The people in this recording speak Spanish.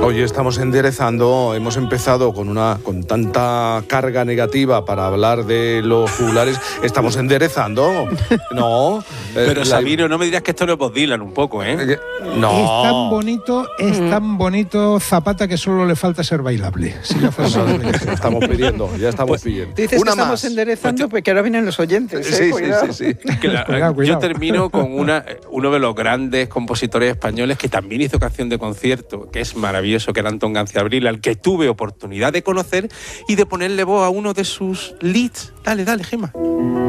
Hoy estamos enderezando, hemos empezado con tanta carga negativa para hablar de los jugulares, estamos enderezando, ¿no? Pero Sabino, no me dirás que esto no es Bob Dylan un poco, ¿eh? No. Es tan bonito Zapata que solo le falta ser bailable. Si ya fuese ya estamos pidiendo. Dices una que estamos más enderezando, pues que ahora vienen los oyentes. Sí. Cuidado. Yo termino con uno de los grandes compositores españoles que también hizo canción de concierto, que es maravilloso, que era Antón García Abril, al que tuve oportunidad de conocer y de ponerle voz a uno de sus leads. Dale, Gemma.